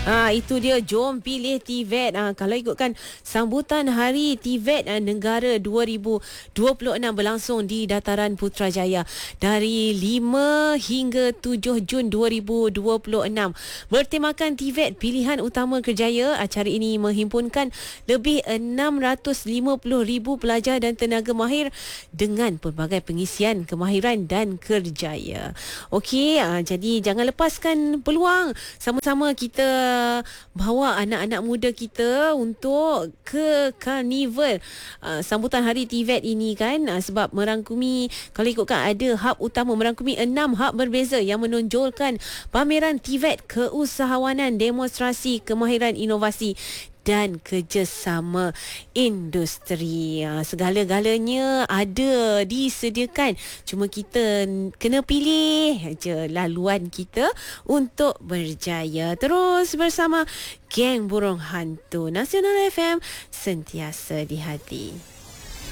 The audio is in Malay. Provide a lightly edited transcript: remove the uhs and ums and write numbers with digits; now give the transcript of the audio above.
Itu dia, jom pilih TVET. Kalau ikutkan sambutan Hari TVET Negara 2026 berlangsung di Dataran Putrajaya dari 5 hingga 7 Jun 2026. Bertemakan TVET Pilihan Utama Kerjaya, acara ini menghimpunkan lebih 650,000 pelajar dan tenaga mahir dengan pelbagai pengisian kemahiran dan kerjaya. Okey, jadi jangan lepaskan peluang. Sama-sama kita bawa anak-anak muda kita untuk ke karnival sambutan Hari TVET ini kan, sebab merangkumi, kalau ikutkan ada hub utama, merangkumi 6 hub berbeza yang menonjolkan pameran TVET, keusahawanan, demonstrasi kemahiran inovasi dan kerjasama industri. Segala-galanya ada disediakan. Cuma kita kena pilih je laluan kita untuk berjaya. Terus bersama Geng Burung Hantu Nasional FM, sentiasa di hati.